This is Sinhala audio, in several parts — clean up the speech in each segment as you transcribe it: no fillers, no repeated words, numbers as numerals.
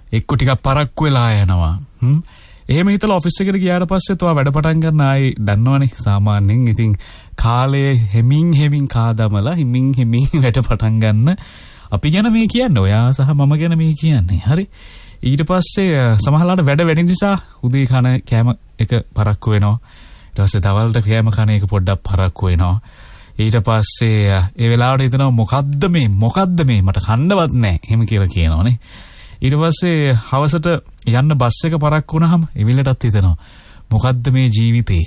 එක්ක ටිකක් පරක්කු වෙලා යනවා. එහෙම හිතලා ඔෆිස් එකට ගියාට පස්සේ තව වැඩ පටන් ගන්න ආයේ දන්නවනේ සාමාන්‍යයෙන් ඉතින් කාලයේ හෙමින් කාදමලා හිමින් වැඩ පටන් ගන්න අපි ගැන මේ කියන්නේ ඔයා සහ මම ගැන මේ කියන්නේ. හරි. ඊට පස්සේ සමහරවිට වැඩ වැඩි නිසා උදේ කන කෑම එක පරක්කු වෙනවා. ඊට පස්සේ දවල්ට කෑම කන එක පොඩ්ඩක් පරක්කු වෙනවා. ඊට පස්සේ ඒ වෙලාවට හිතනවා මොකද්ද මේ මට කන්නවත් නැහැ. එහෙම කියලා කියනවනේ. ඊට පස්සේ හවසට යන්න බස් එක පරක්කු වුණාම එවිලටත් හිතනවා මොකද්ද මේ ජීවිතේ?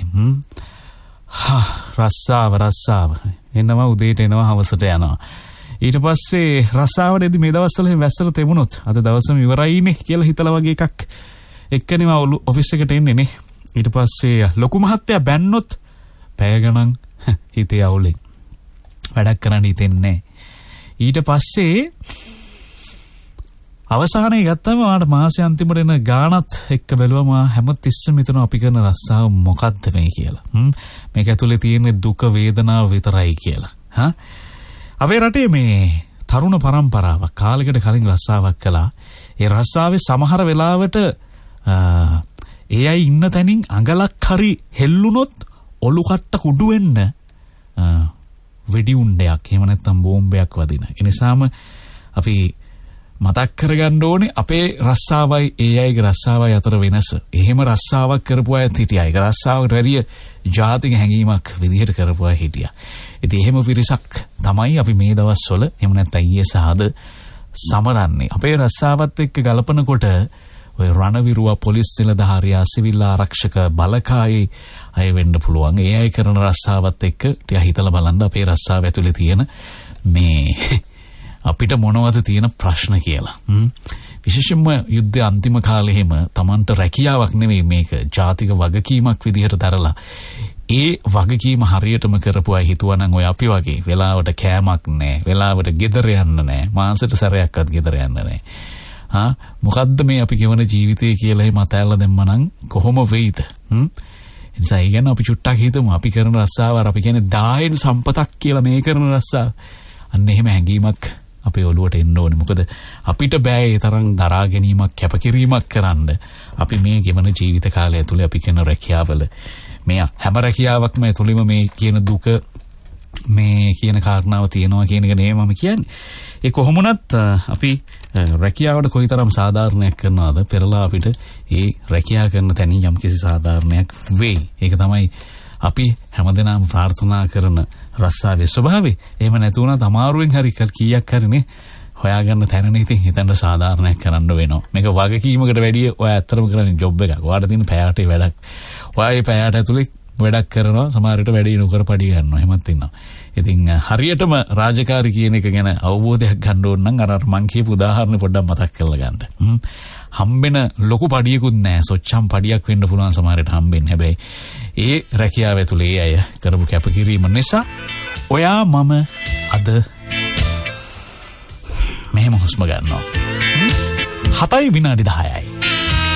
රස්සාව එනවා උදේට එනවා හවසට යනවා. ඊට පස්සේ රස්සාවේදී මේ දවස්වල වැස්සට තෙමුණොත් අද දවසම ඉවරයිනේ කියලා හිතලා වගේ එකක් එක්කනේ මම ඔෆිස් එකට එන්නේ නේ. ඊට පස්සේ ලොකු මහත්තයා බැන්නොත් පැය ගණන් හිතේ අවුලෙන් වැඩක් කරන්න හිතෙන්නේ. ඊට පස්සේ අවසානයේ ගත්තම ආට මාසේ අන්තිමට එන ගාණත් එක්ක බැලුවම හැමතිස්සෙම හිතන අපි කරන රස්සාව මොකද්ද මේ කියලා. මේක ඇතුලේ තියෙන දුක වේදනාව විතරයි කියලා. අපේ රටේ මේ තරුණ පරම්පරාවක් කාලයකට කලින් රස්සාවක් කළා. ඒ රස්සාවේ සමහර වෙලාවට ඒ අය ඉන්න තැනින් අඟලක් හරි හෙල්ලුනොත් ඔලු කට්ට කුඩු වෙන්න වෙඩි උණ්ඩයක් එහෙම නැත්නම් බෝම්බයක් වදින. ඒ නිසාම අපි මතක් කරගන්න ඕනේ අපේ රස්සාවයි ඒ අයගේ රස්සාවයි අතර වෙනස. එහෙම රස්සාවක් කරපු අයත් හිටියා. ඒක රස්සාවකට වැඩිය ජාතික හැඟීමක් විදිහට කරපු අය හිටියා. ඉතින් එහෙම පිරිසක් තමයි අපි මේ දවස්වල එහෙම නැත්නම් ඊයේ සහද සමරන්නේ. අපේ රස්සාවත් එක්ක ගලපනකොට ඔය රණවිරුව පොලිස් නිලධාරියා සිවිල් ආරක්ෂක බලකායේ අය වෙන්න පුළුවන්. ඒ අය කරන රස්සාවත් එක්ක ටික හිතලා බලන්න අපේ රස්සාව ඇතුලේ තියෙන මේ අපිට මොනවද තියෙන ප්‍රශ්න කියලා. විශේෂයෙන්ම යුද්ධ අන්තිම කාලේ හැම Tamanට රැකියාවක් නෙවෙයි මේක ජාතික වගකීමක් විදිහට දරලා ඒ වගකීම හරියටම කරපු අය හිතුවනම් ඔය අපි වගේ වෙලාවට කෑමක් නැහැ, වෙලාවට ගෙදර යන්න නැහැ, මාසෙට සැරයක්වත් ගෙදර යන්න නැහැ. මොකද්ද මේ අපි ගෙවන ජීවිතය කියලා එහෙම අතහැරලා දැම්මනම් කොහොම වෙයිද? එනිසා ඊගෙන අපි චුට්ටක් හිතමු අපි කරන රස්සාව අපි කියන්නේ දායන සම්පතක් කියලා මේ කරන රස්සාව. අන්න එහෙම හැඟීමක් අපේ ඔළුවට එන්න ඕනේ. මොකද අපිට බෑ ඒ තරම් දරා ගැනීමක් කැපකිරීමක් කරන්න. අපි මේ ගෙවන ජීවිත කාලය ඇතුලේ අපි කරන රැකියාවල මේ හැම රැකියාවක්ම ඇතුළෙම මේ කියන දුක මේ කියන කාරණාව තියෙනවා කියන එක නෙමෙයි මම කියන්නේ. ඒ කොහොමුණත් අපි රැකියාවට කොයිතරම් සාධාරණයක් කරනවද පෙරලා අපිට ඒ රැකියාව කරන තැනින් යම්කිසි සාධාරණයක් වෙයි. ඒක තමයි අපි හැමදෙනාම ප්‍රාර්ථනා කරන රස්සාවේ ස්වභාවය. එහෙම නැති වුණත් අමාරුවෙන් හරි කීයක් හරිනේ හොයාගන්න තැනනේ ඉතින් හිතන්න සාධාරණයක් කරන්න වෙනවා. මේක වගකීමකට වැඩිය ඔය ඇත්තටම කරන්නේ ජොබ් එකක්. ඔයාලට තියෙන පැයට වැඩක්. ඔයා මේ පැයට ඇතුලේ වැඩක් කරනවා සමහර විට වැඩි නොකර පඩි ගන්නවා. එහෙමත් ඉන්නවා. ඉතින් හරියටම රාජකාරී කියන එක ගැන අවබෝධයක් ගන්න ඕන නම් අර මං කියපු උදාහරණ පොඩ්ඩක් මතක් කරලා ගන්න. හම්බෙන ලොකු පඩියකුත් නැහැ. සොච්චම් පඩියක් වෙන්න පුළුවන් සමහර විට හම්බෙන්නේ. හැබැයි ඒ රැකියාව ඇතුලේ අය කරපු කැපකිරීම නිසා ඔයා මම අද මෙහෙම හුස්ම ගන්නවා. 7 විනාඩි 10යි.